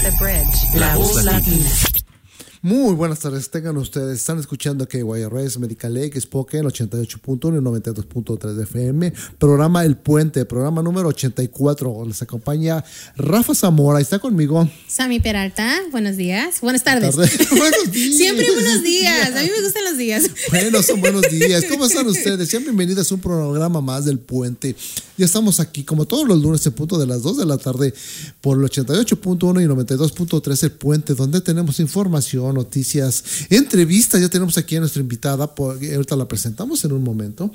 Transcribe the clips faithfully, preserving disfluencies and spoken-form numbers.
The Bridge, La Voz Latina. Muy buenas tardes, tengan ustedes, están escuchando K Y R S, Medical Lake, Spoken, ochenta y ocho punto uno y noventa y dos punto tres de F M, programa El Puente, programa número ochenta y cuatro, les acompaña Rafa Zamora, está conmigo Sammy Peralta, buenos días, buenas tardes. Tarde. Buenos días. Siempre buenos días, a mí me gustan los días. Bueno, son buenos días, ¿cómo están ustedes? Sean bienvenidos a un programa más del Puente. Ya estamos aquí como todos los lunes en punto de las dos de la tarde por el ochenta y ocho punto uno y noventa y dos punto tres El Puente, donde tenemos información, noticias, entrevistas. Ya tenemos aquí a nuestra invitada, ahorita la presentamos en un momento,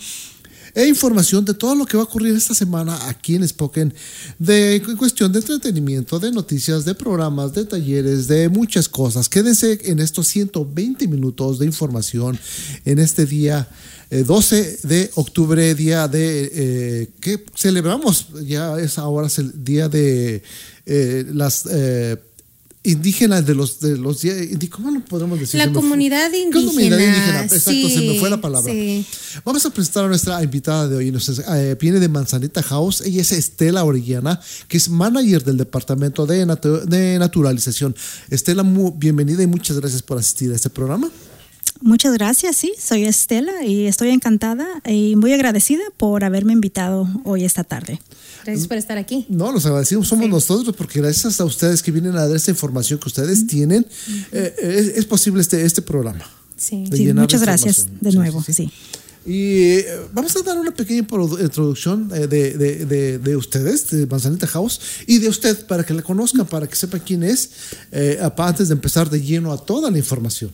e información de todo lo que va a ocurrir esta semana aquí en Spoken, de cuestión de entretenimiento, de noticias, de programas, de talleres, de muchas cosas. Quédense en estos ciento veinte minutos de información en este día eh, doce de octubre, día de eh, que celebramos, ya es ahora es el día de eh, las eh, indígenas de los de los ¿cómo lo podemos decir? La comunidad indígena. La comunidad indígena, exacto, sí, se me fue la palabra. Sí. Vamos a presentar a nuestra invitada de hoy. Nos, eh, viene de Manzanita House. Ella es Estela Orellana, que es manager del departamento de, natu- de naturalización. Estela, muy bienvenida y muchas gracias por asistir a este programa. Muchas gracias, sí, soy Estela y estoy encantada y muy agradecida por haberme invitado hoy esta tarde. Gracias por estar aquí. No, los agradecemos somos sí. nosotros, porque gracias a ustedes que vienen a dar esta información que ustedes tienen, eh, es, es posible este, este programa. Sí, sí muchas gracias de nuevo, sí. sí. sí. Y eh, vamos a dar una pequeña introducción eh, de, de, de, de ustedes, de Manzanita House, y de usted, para que la conozcan, para que sepan quién es, eh, antes de empezar de lleno a toda la información.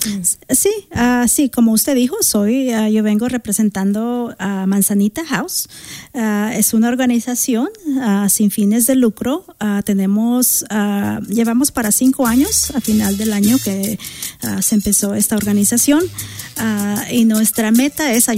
Sí, uh, sí, como usted dijo, soy, uh, yo vengo representando a uh, Manzanita House. Uh, es una organización uh, sin fines de lucro. Uh, tenemos, uh, llevamos para cinco años, a final del año que uh, se empezó esta organización. Uh, y nuestra meta es ayudar